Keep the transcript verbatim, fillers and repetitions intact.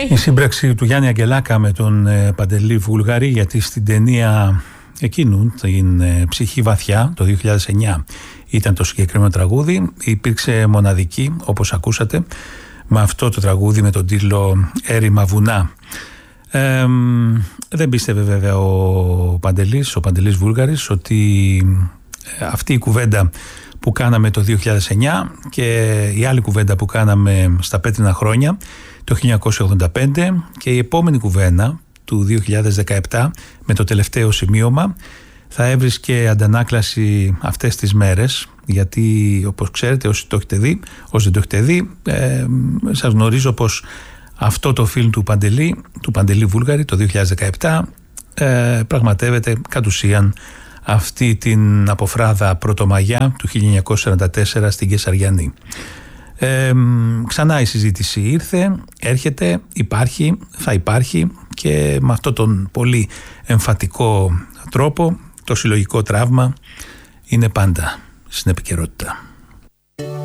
Η σύμπραξη του Γιάννη Αγγελάκα με τον ε, Παντελή Βούλγαρη, γιατί στην ταινία εκείνου, την ε, Ψυχή Βαθιά, το δύο χιλιάδες εννιά ήταν το συγκεκριμένο τραγούδι, υπήρξε μοναδική, όπως ακούσατε, με αυτό το τραγούδι με τον τίτλο «Έρημα βουνά». Ε, δεν πίστευε βέβαια ο Παντελής, ο Παντελής Βούλγαρης, ότι αυτή η κουβέντα που κάναμε το δύο χιλιάδες εννιά και η άλλη κουβέντα που κάναμε στα πέτρινα χρόνια το χίλια εννιακόσια ογδόντα πέντε και η επόμενη κουβέντα του δύο χιλιάδες δεκαεπτά με το τελευταίο σημείωμα θα έβρισκε αντανάκλαση αυτές τις μέρες, γιατί όπως ξέρετε, όσοι το έχετε δει, όσοι δεν το έχετε δει, ε, σας γνωρίζω πως αυτό το φιλμ του Παντελή, του Παντελή Βούλγαρη το δύο χιλιάδες δεκαεπτά ε, πραγματεύεται κατ' ουσίαν αυτή την αποφράδα Πρωτομαγιά του χίλια εννιακόσια σαράντα τέσσερα στην Κεσαριανή. Ε, ξανά η συζήτηση ήρθε, έρχεται, υπάρχει, θα υπάρχει και με αυτόν τον πολύ εμφατικό τρόπο το συλλογικό τραύμα είναι πάντα στην επικαιρότητα.